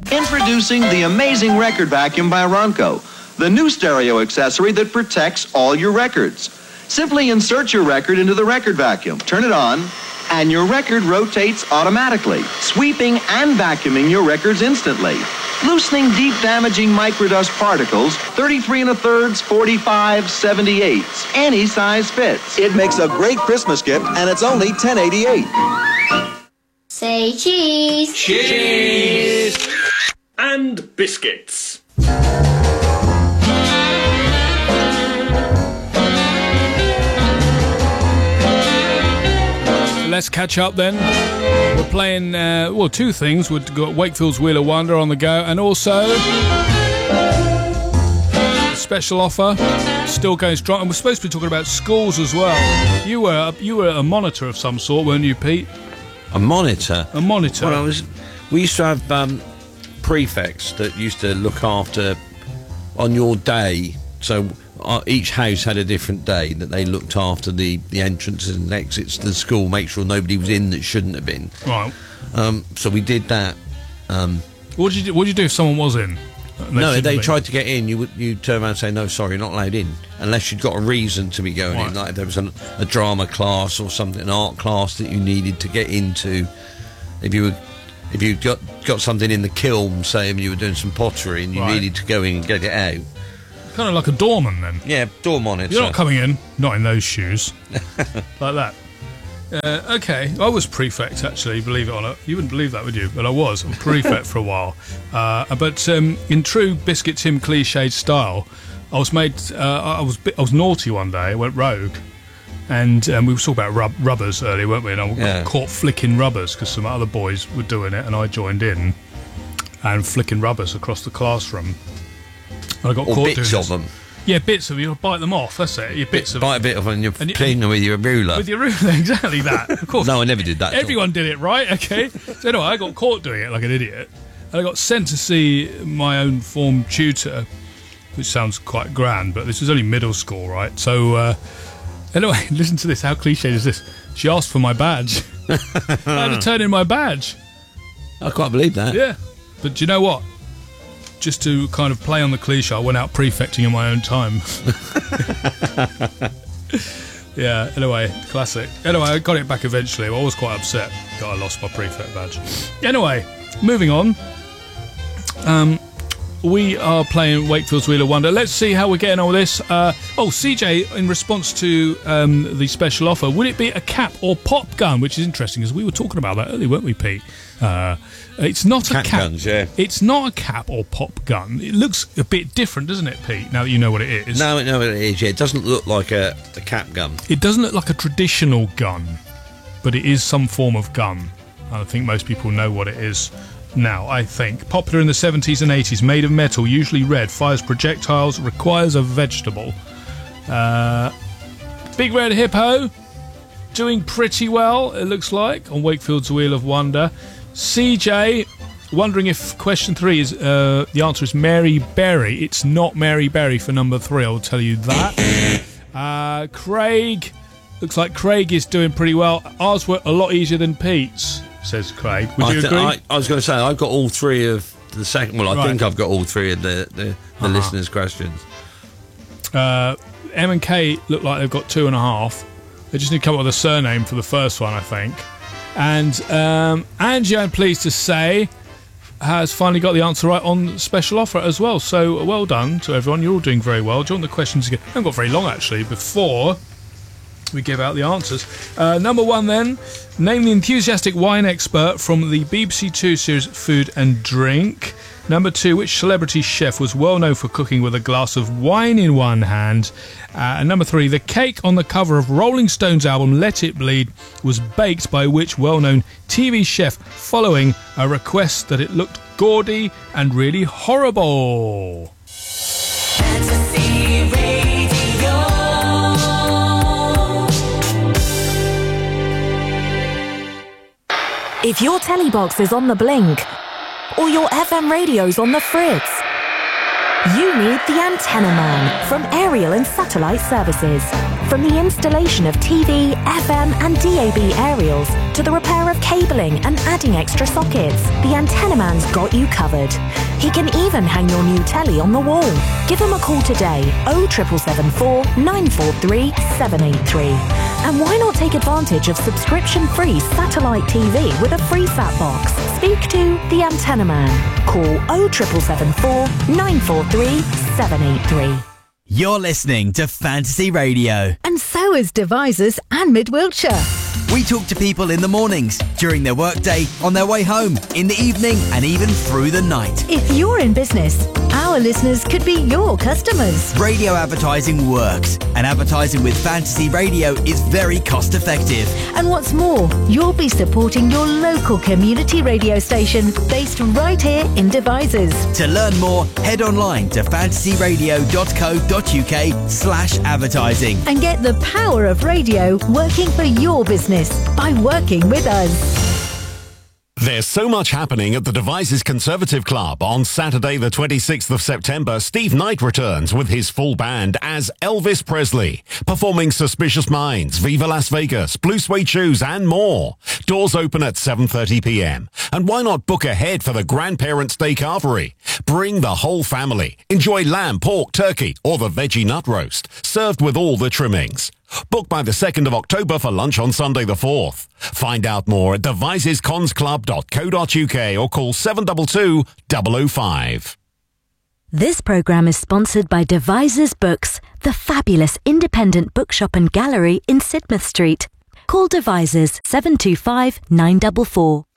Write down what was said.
Introducing the amazing record vacuum by Ronco, the new stereo accessory that protects all your records. Simply insert your record into the record vacuum, turn it on, and your record rotates automatically, sweeping and vacuuming your records instantly. Loosening deep damaging microdust particles, 33 1/3, 45, 78s. Any size fits. It makes a great Christmas gift, and it's only $10.88. Say cheese. Cheese. And biscuits. Let's catch up then. We're playing, two things. We've got Wakefield's Wheel of Wonder on the go, and also special offer, still going strong. And we're supposed to be talking about schools as well. You were a monitor of some sort, weren't you, Pete? A monitor? A monitor. Well, we used to have prefects that used to look after on your day. So each house had a different day that they looked after the entrances and exits to the school, make sure nobody was in that shouldn't have been. Right. So we did that. What did you do if someone was in? No, they tried to get in. You turn around and say, no, sorry, you're not allowed in, unless you'd got a reason to be going in. Like if there was a drama class or something, an art class that you needed to get into. If you got something in the kiln, say, and you were doing some pottery and you needed to go in and get it out. Kind of like a doorman, then. Yeah, door monitor. You're not coming in, not in those shoes, like that. Okay, I was prefect, actually, believe it or not. You wouldn't believe that, would you? But I was prefect for a while. But in true Biscuit Tim cliched style, I was I was naughty one day. I went rogue, and we were talking about rubbers earlier, weren't we? And I got caught flicking rubbers because some other boys were doing it, and I joined in and flicking rubbers across the classroom. And I got caught bits doing of them. Yeah, bits of you bite them off. That's it. Your bits of bite a bit of them, and you're cleaning with your ruler. With your ruler, exactly that. Of course. No, I never did that. Everyone did it, right? Okay. So anyway, I got caught doing it like an idiot, and I got sent to see my own form tutor, which sounds quite grand, but this was only middle school, right? So anyway, listen to this. How cliched is this? She asked for my badge. I had to turn in my badge. I can't believe that. Yeah, but do you know what? Just to kind of play on the cliche, I went out prefecting in my own time. Yeah, anyway, classic. Anyway, I got it back eventually. I was quite upset that I lost my prefect badge. Anyway, moving on. We are playing Wakefield's Wheel of Wonder. Let's see how we're getting on with this. CJ, in response to the special offer, would it be a cap or pop gun? Which is interesting, because we were talking about that earlier, weren't we, Pete? It's not a cap. Guns, yeah. It's not a cap or pop gun. It looks a bit different, doesn't it, Pete? Now that you know what it is. No, I know what it is. Yeah, it doesn't look like a cap gun. It doesn't look like a traditional gun, but it is some form of gun. I think most people know what it is now, I think. Popular in the 70s and 80s, made of metal, usually red, fires projectiles, requires a vegetable. Big Red Hippo, doing pretty well, it looks like, on Wakefield's Wheel of Wonder. CJ, wondering if question 3 is the answer is Mary Berry. It's not Mary Berry for number 3, I'll tell you that. Craig, looks like Craig is doing pretty well. Ours were a lot easier than Pete's, says Craig. Would you agree? I was going to say, I've got all 3 of the second. Well, I think I've got all 3 of the listeners' questions. M and K look like they've got 2.5. They just need to come up with a surname for the first one, I think. And Angie, I'm pleased to say, has finally got the answer right on special offer as well. So well done to everyone. You're all doing very well. Do you want the questions again? I haven't got very long, actually, before we give out the answers. Number 1, then. Name the enthusiastic wine expert from the BBC Two series Food and Drink. Number 2, which celebrity chef was well known for cooking with a glass of wine in one hand? And number 3, the cake on the cover of Rolling Stones' album Let It Bleed was baked by which well-known TV chef following a request that it looked gaudy and really horrible? Fantasy Radio. If your telly box is on the blink, or your FM radio's on the fritz, you need the Antenna Man from Aerial and Satellite Services. From the installation of TV, FM and DAB aerials to the repair of cabling and adding extra sockets, the Antenna Man's got you covered. He can even hang your new telly on the wall. Give him a call today, 07774 943 783. And why not take advantage of subscription-free satellite TV with a free sat box? Speak to the Antenna Man. Call 07774 943 783. You're listening to Fantasy Radio. And so is Devizes and Mid Wiltshire. We talk to people in the mornings, during their workday, on their way home, in the evening, and even through the night. If you're in business, our listeners could be your customers. Radio advertising works, and advertising with Fantasy Radio is very cost effective. And what's more, you'll be supporting your local community radio station based right here in Devizes. To learn more, head online to fantasyradio.co.uk/advertising. And get the power of radio working for your business by working with us. There's so much happening at the Devizes Conservative Club. On Saturday, the 26th of September, Steve Knight returns with his full band as Elvis Presley, performing Suspicious Minds, Viva Las Vegas, Blue Suede Shoes, and more. Doors open at 7:30 p.m. And why not book ahead for the Grandparents' Day Carvery? Bring the whole family. Enjoy lamb, pork, turkey, or the veggie nut roast, served with all the trimmings. Book by the 2nd of October for lunch on Sunday the 4th. Find out more at devizesconsclub.co.uk or call 722 005. This programme is sponsored by Devizes Books, the fabulous independent bookshop and gallery in Sidmouth Street. Call Devizes 725 944.